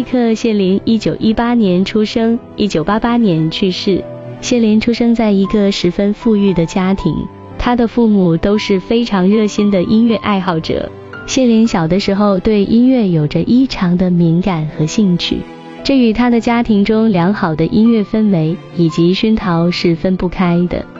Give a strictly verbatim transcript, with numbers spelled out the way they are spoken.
克谢林一九一八年出生，一九八八年去世。谢林出生在一个十分富裕的家庭，他的父母都是非常热心的音乐爱好者。谢林小的时候对音乐有着异常的敏感和兴趣，这与他的家庭中良好的音乐氛围以及熏陶是分不开的。